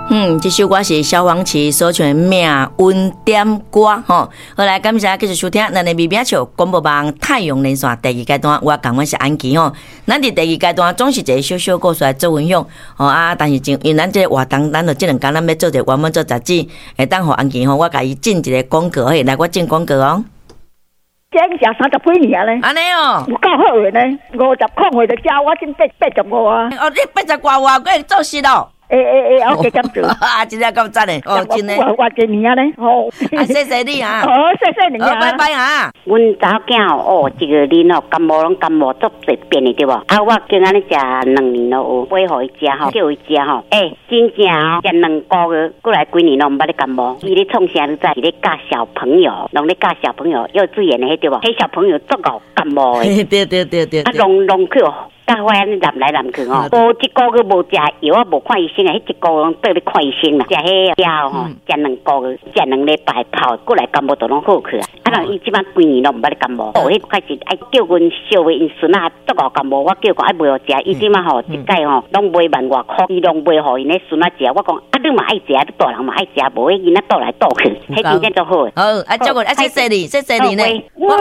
这首歌是萧煌奇所唱的《命运点歌》吼。好来，感谢继续收听咱的微表笑广播网太阳连线第二阶段，我讲我是安琪吼。咱伫第二阶段总是一个小小故事来做分享吼啊，但是因为咱这个活动，咱就这两天咱要做者原本做杂志，会当互安琪吼，我甲伊进一个广告嘿，来我进广告哦。 这食30几年咧， 安尼哦， 有够好诶呢，50块回就加我真85啊！ 哦，你80外话，佫会做事咯。 我加减做。 啊，真正够赞诶！哦，真诶。 我几年啊咧？哦， 谢谢你啊！ 哦，谢谢你啊！ 拜拜啊！ 阮查某囝哦，这个恁哦，感冒拢感冒足侪变的对无？啊，我叫安尼食2年咯，买互伊食吼，叫伊食吼。真正哦，食2个月，过来几年拢毋捌咧感冒。伊咧创啥？你知？伊咧教小朋友，拢咧教小朋友幼稚园的迄对无？迄小朋友足够感冒的。 对。 啊，弄去哦。甲我安尼南来南去哦，无一个月无食药啊，无看医生啊，迄一个月倒咧看医生啦。食迄药吼，食2个月，食2礼拜泡，过来感冒都拢好去啊。啊，人伊即摆几年拢毋捌咧感冒，迄开始爱叫阮小妹因孙啊，足够感冒，我叫讲爱买互食，伊即摆吼一届吼拢买1万外箍，伊拢买互因咧孙啊食。我讲啊，你嘛爱食，你大人嘛爱食，无迄囡仔倒来倒去，迄真正足好。 好，啊，照顾啊，谢谢你呢。 我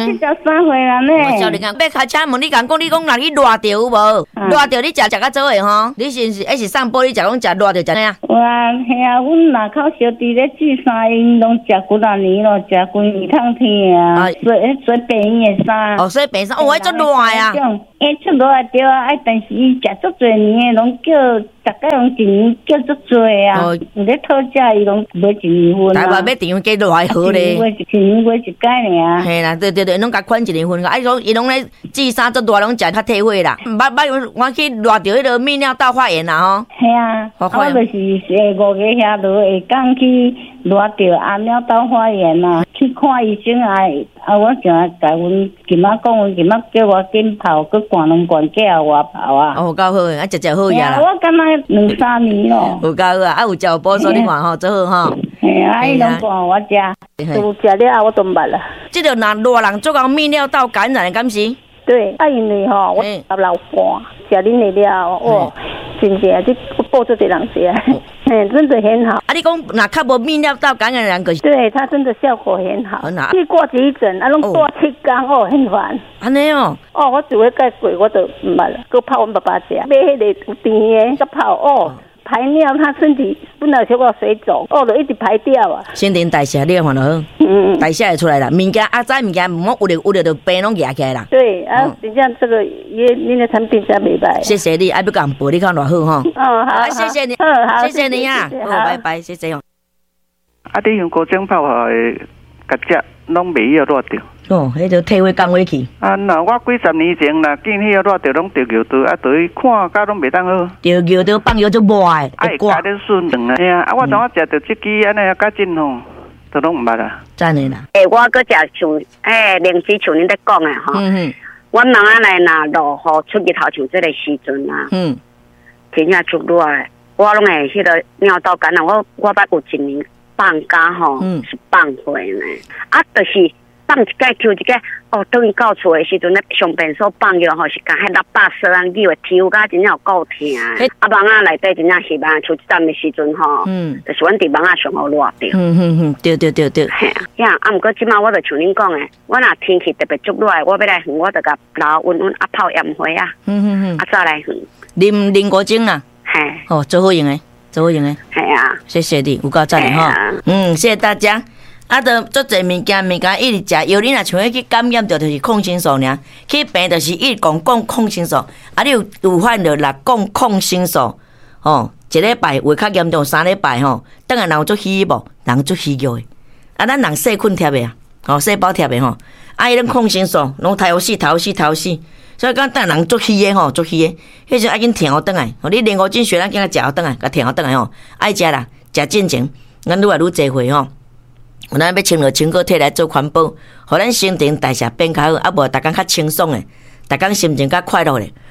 73岁啦呢。 我少你讲，要开车门，你讲你讲若去热着有无？热着你食较做诶吼，你是上坡你食讲食热着食哪样？ 哇，嘿啊，阮若口小弟咧煮衫，因拢食几啊年咯，食几年通天啊，所以便宜诶衫。 哦，所以便宜衫，哦，迄足热啊。 出热对啊，但是伊食足侪年诶，拢叫大概拢一年叫足侪啊。有咧讨价，伊拢买1年份啊。 台湾买电话加偌好咧。 一年买一届尔。 嘿啦，对，拢甲款1年份个，啊，伊拢咧煮衫足热，拢食较体会啦。我去热着迄个泌尿道发炎啦吼。 系啊，我就是5个遐落下讲去热着泌尿道发炎啦，去看医生我想甲阮今仔讲，阮今仔叫我紧泡，佮灌2罐叫我泡啊。 哦，够好诶，啊，食好呀啦。 我感觉2-3年咯。 有够好啊，啊有食有补助，你看吼，做好吼。 嘿啊，伊拢灌我食，都食了我都捌啦。 即个若热人做讲泌尿道感染的敢是？ 对，因为吼，我老寒，食恁的了哦，真正这补助给人食。真的很好。 啊，你讲若较无泌尿道感染人个是？ 对，它真的效果很好。去挂急诊，拢挂7天哦，很烦。 安尼哦。 我只会盖过，我都唔捌啦。佮泡阮爸爸食，买迄个有甜的，佮泡哦。排尿，他身体本来小个水肿，就一直排掉啊。 新陈代谢你看就好，代谢会出来啦。物件早物件唔好有了就病拢压起来啦。 对啊，真正这个恁的产品真袂歹。 谢谢你，爱要讲报你看偌好吼。 好， 谢谢你，谢谢你啊，好，拜拜，谢谢哦。 啊，你用高精泡的甲只拢袂晓热着。 哦，迄就体会讲话去。 啊，那我几10年前啦，见迄个热着拢着尿道，啊，对看甲拢袂当好。 着尿道放药就无诶， 会加点顺凉啊。嘿啊，我怎啊食着即支安尼啊，较真吼，都拢毋捌啦。 真诶啦。 我搁食像灵芝像恁在讲诶吼。阮mam仔来若落雨出日头像即个时阵啊。真正足热诶，我拢会迄个尿道感染，我捌有1年放假吼，是放回呢。啊，就是。放一届抽一届，等伊到厝的时阵咧，上便所放药吼，是甲迄600索牛的抽甲真正有够疼。啊，网仔内底真正是网抽一站的时阵吼，就是阮伫网仔上好热着。对。嘿啊，啊，毋过即摆我就像恁讲的，我若天气特别足热，我要来远，我就甲老温啊泡盐花啊，啊再来远。 啉果精啦。嘿。哦，做好用的。 系啊。 谢谢你，有够赞的哈。谢谢大家。啊，都做侪物件一直食药，你若像去感染着，就是抗生素尔；去病就是一直讲抗生素。啊，你有犯着啦，讲抗生素，1礼拜会较严重，3礼拜吼，等下人有做虚无，人做虚弱的。啊，咱人细菌贴的啊，细胞贴的吼，啊，伊种抗生素拢头死，所以讲等人做虚的吼，做虚的，迄就爱紧停好转来。你连5斤血咱叫他食好转来，甲停好转来吼，爱食啦，食进前，咱愈来愈侪回吼。咱要穿落青果体来做环保，互咱新陈代谢变较好，啊无逐工较清爽诶，逐工心情较快乐咧。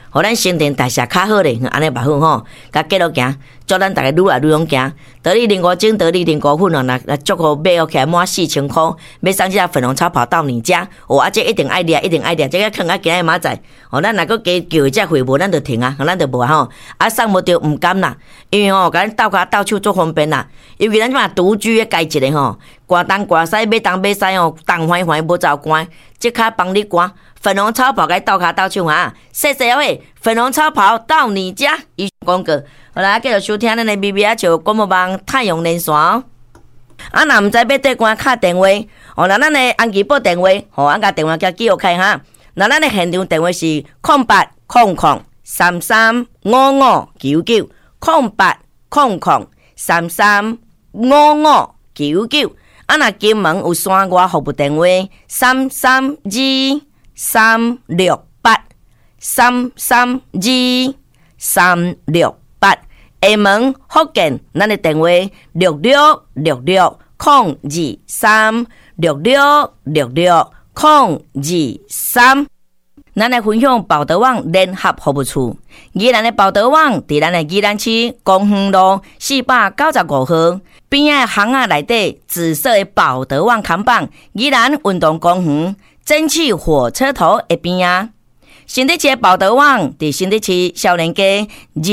互咱新陈代谢较好咧，安尼嘛好吼。甲继续行，祝咱大家愈来愈勇行。得力灵果精、得力灵果粉哦，那祝福买起来满4000块，买上只粉红超跑到你家。哦，啊，这一定爱掠，一定爱掠，这个坑啊，今日明仔载。哦，咱若搁加叫一只会无，咱就停啊，咱就无吼。啊，送无着毋甘啦，因为吼，甲咱倒脚倒手足方便啦。尤其咱即马独居的家一个吼，寒东寒西，买东买西哦，东欢欢无走关，即刻帮你关。粉红超跑该倒脚倒手哈，谢谢位粉红超跑到你家。以上广告，好啦，继续收听咱的咪咪啊笑广播网太阳连线。啊，若毋知要对关敲电话，哦，那咱的安吉报电话，吼，俺甲电话叫记录开哈。那咱的现场电话是0800335599，0800335599。啊，若金门有山外服务电话332-368，332-368。厦门福建，咱的电话66660236660223。咱来分享报德网联合服务处。宜兰的报德网伫咱的宜兰市公园路495号边仔巷仔内底，紫色的报德网看板，宜兰运动公园蒸汽火车头的边仔。新德市的报德网伫新德市少年街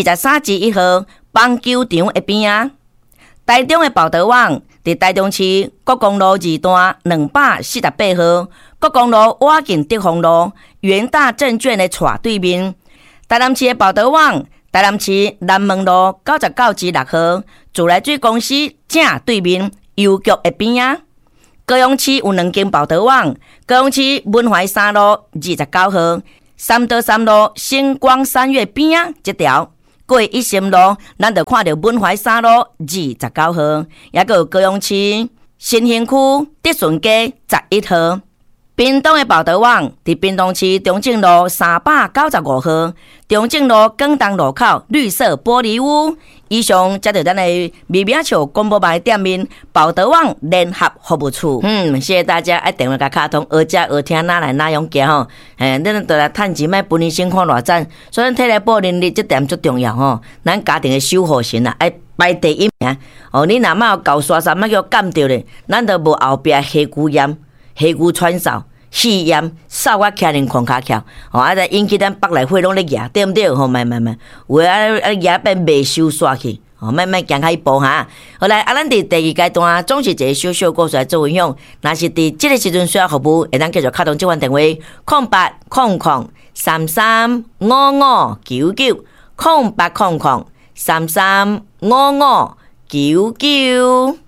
23-1号棒球场的边仔。台中的报德网伫台中市国公路2段248号，国公路瓦近德丰路元大证券的斜对面。台南市的报德网，台南市南门路99-6号自来水公司正对面邮局的边仔。高雄市有2间报德网，高雄市文怀3路29号三德3路星光3月边仔这条。过一心路，咱就看到文怀3路29号，也有高雄市新兴区德顺街11号。屏东的报德网伫屏东市中正路395号，中正路广东路口绿色玻璃屋。以上才是咱的咪咪笑广播网店面报德网联合服务处。谢谢大家爱电话甲卡通，学食学听哪来哪样行吼。咱就来趁钱买本年先看偌赞，所以体力保能力这点最重要吼。咱家庭的守护神啊，爱排第一名。哦，你若莫搞刷啥，莫叫干着咧，咱就无后壁黑骨炎、黑骨喘嗽。气炎扫我徛人狂骹翘，吼，啊！再引起咱北内血拢咧压，对毋对？吼，慢，有啊压变未收煞去，吼，慢行开一步哈。好来，咱伫第2阶段总是一个小小故事来做分享。若是伫即个时阵需要服务，会当继续敲通这款电话：0800335599，0800335599。